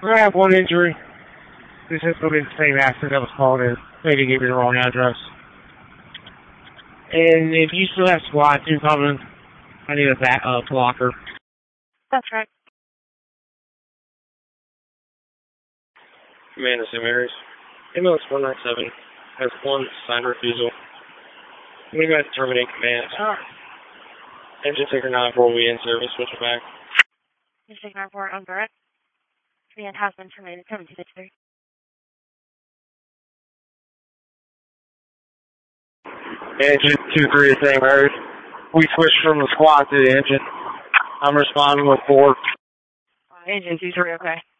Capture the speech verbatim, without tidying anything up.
I have one injury. This is going to be the same accident that was called in. Maybe gave me the wrong address. And if you still have SWAT two coming, I need a back, uh, blocker. That's right. Amanda Saint Mary's. M L S one nine seven has one signed refusal. We got to terminate command. Oh. Engine taker nine four will be in service. Switch it back. Engine taker nine four on direct. Command has been terminated. Coming to three. Engine two three is Saint Mary's. We switched from the squad to the engine. I'm responding with four. Uh, engine two three, okay.